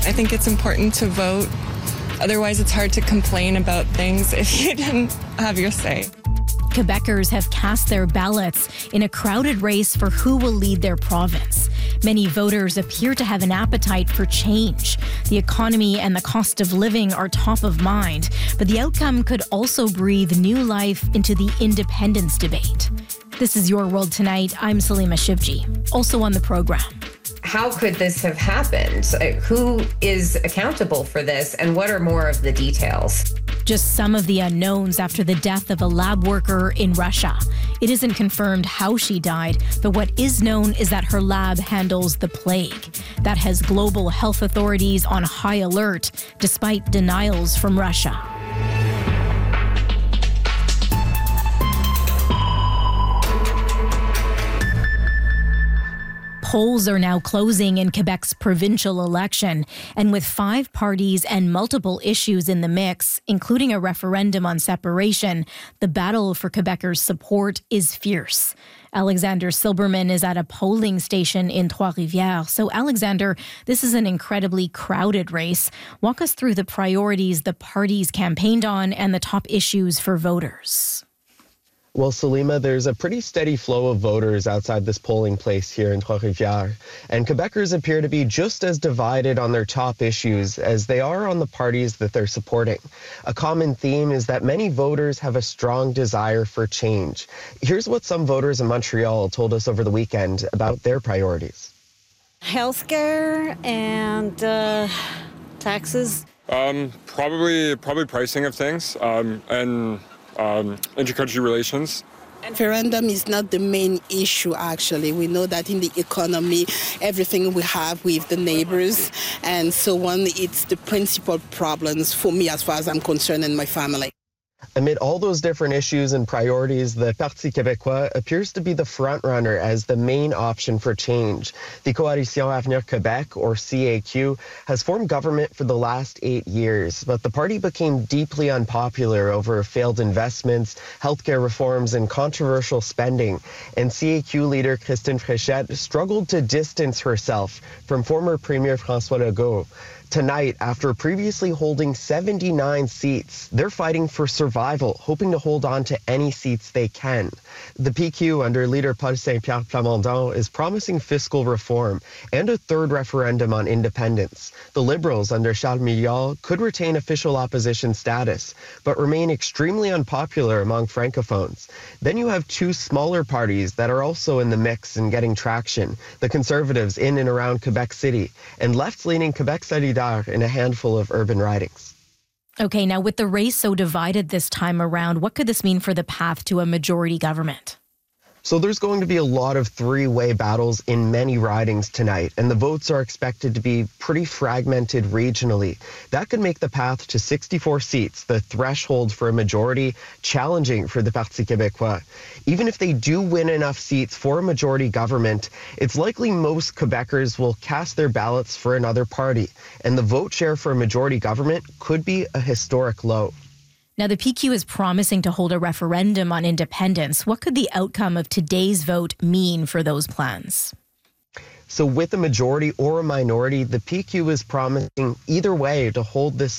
I think it's important to vote. Otherwise, it's hard to complain about things if you didn't have your say. Quebecers have cast their ballots in a crowded race for who will lead their province. Many voters appear to have an appetite for change. The economy and the cost of living are top of mind, but the outcome could also breathe new life into the independence debate. This is Your World Tonight. I'm Salima Shivji. Also on the program. How could this have happened? Who is accountable for this, and what are more of the details? Just some of the unknowns after the death of a lab worker in Russia. It isn't confirmed how she died, but what is known is that her lab handles the plague. That has global health authorities on high alert, despite denials from Russia. Polls are now closing in Quebec's provincial election, and with 5 parties and multiple issues in the mix, including a referendum on separation, the battle for Quebecers' support is fierce. Alexander Silberman is at a polling station in Trois-Rivières. So, Alexander, this is an incredibly crowded race. Walk us through the priorities the parties campaigned on and the top issues for voters. Well, Salima, there's a pretty steady flow of voters outside this polling place here in Trois-Rivières, and Quebecers appear to be just as divided on their top issues as they are on the parties that they're supporting. A common theme is that many voters have a strong desire for change. Here's what some voters in Montreal told us over the weekend about their priorities. Healthcare and taxes. Probably pricing of things and intercountry relations. Referendum is not the main issue, actually. We know that in the economy, everything we have with the neighbors and so on, it's the principal problems for me as far as I'm concerned and my family. Amid all those different issues and priorities, the Parti québécois appears to be the front-runner as the main option for change. The Coalition Avenir Québec, or CAQ, has formed government for the last 8 years, but the party became deeply unpopular over failed investments, healthcare reforms, and controversial spending. And CAQ leader Christine Fréchette struggled to distance herself from former Premier François Legault. Tonight, after previously holding 79 seats, they're fighting for survival, hoping to hold on to any seats they can. The PQ, under leader Paul Saint-Pierre Plamondon, is promising fiscal reform and a third referendum on independence. The Liberals, under Charles Milliard, could retain official opposition status, but remain extremely unpopular among Francophones. Then you have 2 smaller parties that are also in the mix and getting traction, the Conservatives in and around Quebec City, and left-leaning Quebec Solidaire in a handful of urban ridings. Okay, now with the race so divided this time around, what could this mean for the path to a majority government? So there's going to be a lot of 3-way battles in many ridings tonight, and the votes are expected to be pretty fragmented regionally. That could make the path to 64 seats, the threshold for a majority, challenging for the Parti québécois. Even if they do win enough seats for a majority government, it's likely most Quebecers will cast their ballots for another party, and the vote share for a majority government could be a historic low. Now, the PQ is promising to hold a referendum on independence. What could the outcome of today's vote mean for those plans? So with a majority or a minority, the PQ is promising either way to hold this